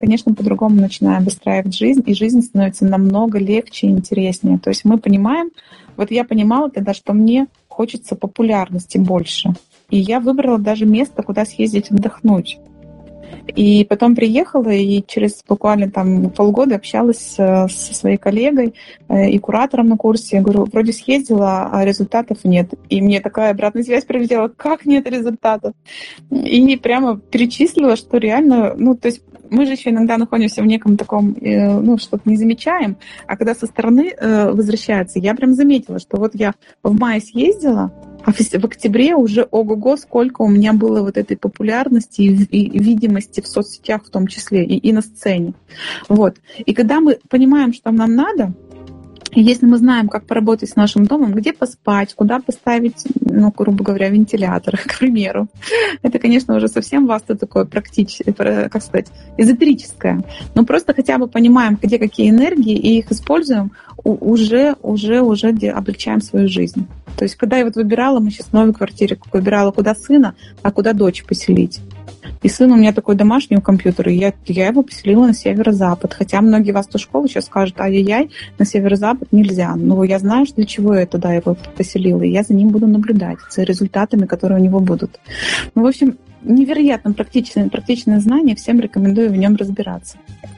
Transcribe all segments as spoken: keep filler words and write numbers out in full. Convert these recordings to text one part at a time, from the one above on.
конечно, по-другому начинаем выстраивать жизнь, и жизнь становится намного легче и интереснее. То есть мы понимаем, вот я понимала тогда, что мне хочется популярности больше. И я выбрала даже место, куда съездить отдохнуть. И потом приехала, и через буквально там полгода общалась со своей коллегой и куратором на курсе. Я говорю, вроде съездила, а результатов нет. И мне такая обратная связь прилетела, как нет результатов? И прямо перечислила, что реально, ну, то есть мы же еще иногда находимся в неком таком, ну, что-то не замечаем, а когда со стороны возвращается, я прям заметила, что вот я в мае съездила, а в октябре уже ого-го, сколько у меня было вот этой популярности и, и видимости в соцсетях в том числе, и, и на сцене. Вот. И когда мы понимаем, что нам надо, и если мы знаем, как поработать с нашим домом, где поспать, куда поставить, ну, грубо говоря, вентилятор, к примеру, это, конечно, уже совсем вас-то такое практическое, как сказать, эзотерическое. Но просто хотя бы понимаем, где какие энергии, и их используем, уже, уже, уже облегчаем свою жизнь. То есть, когда я вот выбирала, мы сейчас в новой квартире выбирала, куда сына, а куда дочь поселить. И сын у меня такой домашний у компьютера, и я, я его поселила на северо-запад. Хотя многие в автошколы сейчас скажут, ай-яй-яй, на северо-запад нельзя. Но я знаю, для чего я туда его поселила, и я за ним буду наблюдать, за результатами, которые у него будут. Ну, в общем, невероятно практичное, практичное знание, всем рекомендую в нем разбираться.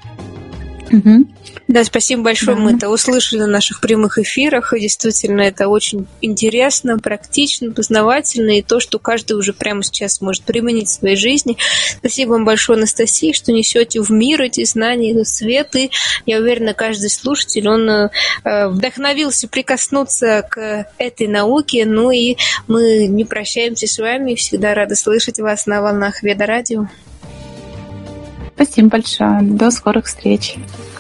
Угу. Да, спасибо большое. Да. Мы это услышали на наших прямых эфирах. И действительно, это очень интересно, практично, познавательно. И то, что каждый уже прямо сейчас может применить в своей жизни. Спасибо вам большое, Анастасия, что несете в мир эти знания, этот свет. И я уверена, каждый слушатель, он э, вдохновился прикоснуться к этой науке. Ну и мы не прощаемся с вами. Всегда рада слышать вас на волнах Веда Радио. Спасибо большое. До скорых встреч.